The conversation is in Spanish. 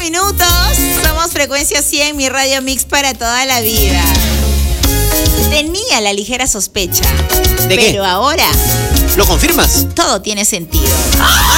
minutos. Somos Frecuencia 100, mi radio mix para toda la vida. Tenía la ligera sospecha. ¿De qué? Pero ahora ¿Lo confirmas? todo tiene sentido.